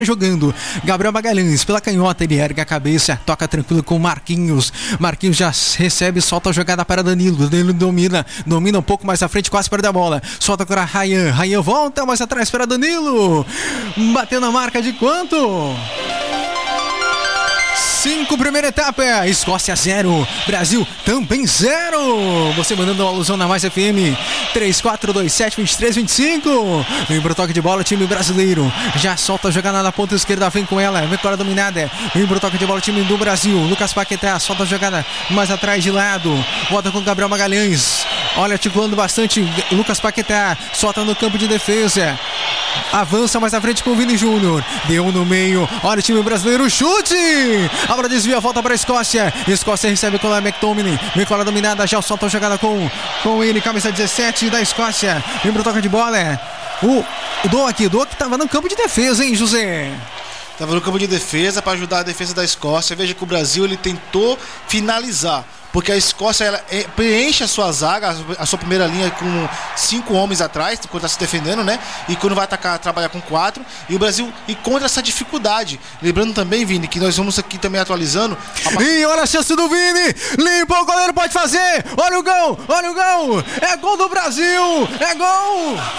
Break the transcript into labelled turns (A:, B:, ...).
A: Jogando, Gabriel Magalhães pela canhota, ele ergue a cabeça, toca tranquilo com Marquinhos. Marquinhos já recebe, solta a jogada para Danilo. Danilo domina um pouco mais à frente, quase perde a bola. Solta agora Ryan. Ryan volta mais atrás para Danilo. Batendo a marca de quanto? 5, primeira etapa, Escócia 0, Brasil também 0. Você mandando uma alusão na Mais FM 3427-2325. Vem pro toque de bola, time brasileiro. Já solta a jogada na ponta esquerda, vem com ela, vem com a dominada. Vem pro toque de bola, time do Brasil. Lucas Paquetá solta a jogada mais atrás de lado. Volta com Gabriel Magalhães. Olha, articulando bastante. Lucas Paquetá solta no campo de defesa. Avança mais à frente com o Vini Júnior. Deu no meio. Olha o time brasileiro. Chute! A bola desvia, volta para a Escócia. Escócia recebe com a McTominay. Vem com a dominada. Já solta a jogada com ele. Camisa 17 da Escócia. Vem pro toque de bola. O Doak que estava no campo de defesa, hein, José?
B: Estava no campo de defesa para ajudar a defesa da Escócia. Veja que o Brasil ele tentou finalizar, porque a Escócia ela preenche a sua zaga, a sua primeira linha com 5 homens atrás, quando está se defendendo, né? E quando vai atacar, trabalhar com 4. E o Brasil encontra essa dificuldade. Lembrando também, Vini, que nós vamos aqui também atualizando.
A: E olha a chance do Vini! Limpou, o goleiro pode fazer! Olha o gol! Olha o gol! É gol do Brasil! É gol!